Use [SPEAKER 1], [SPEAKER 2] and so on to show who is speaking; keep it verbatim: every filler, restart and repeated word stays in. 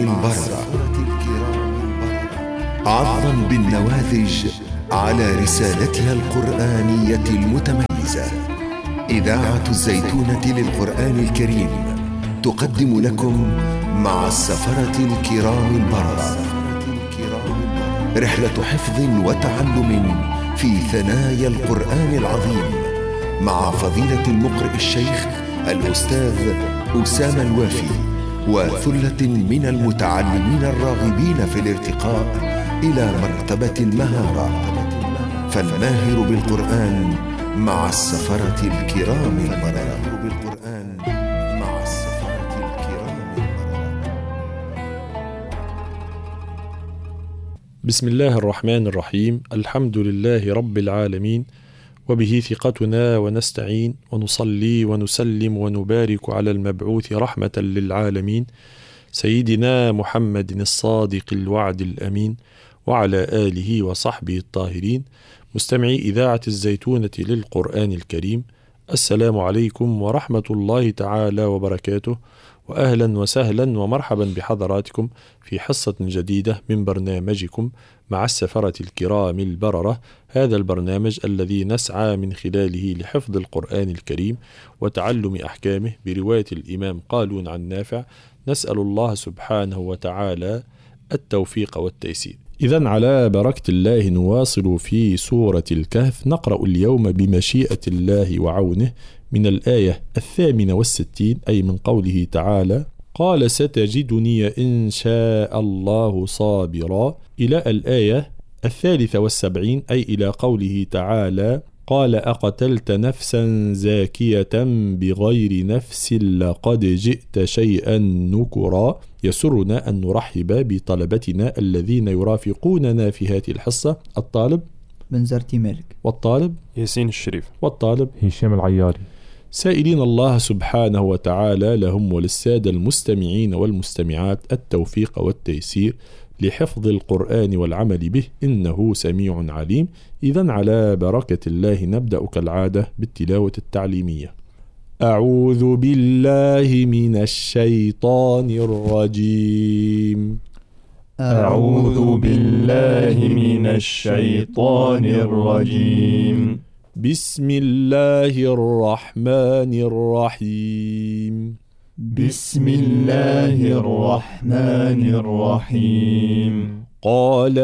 [SPEAKER 1] البررة، عرضا بالنماذج على رسالتها القرآنية المتميزة. إذاعة الزيتونة للقرآن الكريم تقدم لكم مع السفرة الكرام البررة رحلة حفظ وتعلم في ثنايا القرآن العظيم، مع فضيلة المقرئ الشيخ الأستاذ أسامة الوافي، وثلة من المتعلمين الراغبين في الارتقاء إلى مرتبة المهارة. فالماهر بالقرآن مع السفرة الكرام البررة.
[SPEAKER 2] بسم الله الرحمن الرحيم. الحمد لله رب العالمين، وبه ثقتنا ونستعين، ونصلي ونسلم ونبارك على المبعوث رحمة للعالمين سيدنا محمد الصادق الوعد الأمين، وعلى آله وصحبه الطاهرين. مستمعي إذاعة الزيتونة للقرآن الكريم، السلام عليكم ورحمة الله تعالى وبركاته، وأهلا وسهلا ومرحبا بحضراتكم في حصة جديدة من برنامجكم مع السفرة الكرام البررة. هذا البرنامج الذي نسعى من خلاله لحفظ القرآن الكريم وتعلم أحكامه برواية الإمام قالون عن نافع. نسأل الله سبحانه وتعالى التوفيق والتيسير. إذن على بركة الله نواصل في سورة الكهف. نقرأ اليوم بمشيئة الله وعونه من الآية الثامنة والستين، أي من قوله تعالى: قال ستجدني إن شاء الله صابرا، إلى الآية الثالثة والسبعين، أي إلى قوله تعالى: قال أقتلت نفسا زاكية بغير نفس لقد جئت شيئا نكرا. يسرنا أن نرحب بطلبتنا الذين يرافقوننا في هذه الحصة: الطالب
[SPEAKER 3] بنزرتي مالك،
[SPEAKER 2] والطالب
[SPEAKER 4] ياسين الشريف،
[SPEAKER 2] والطالب
[SPEAKER 5] هشام العياري.
[SPEAKER 2] سائلين الله سبحانه وتعالى لهم وللسادة المستمعين والمستمعات التوفيق والتيسير لحفظ القرآن والعمل به، إنه سميع عليم. إذن على بركة الله نبدأ كالعادة بالتلاوة التعليمية. أعوذ بالله من الشيطان الرجيم.
[SPEAKER 4] أعوذ بالله من الشيطان الرجيم.
[SPEAKER 2] بسم الله الرحمن الرحيم.
[SPEAKER 4] بسم الله الرحمن الرحيم.
[SPEAKER 2] قال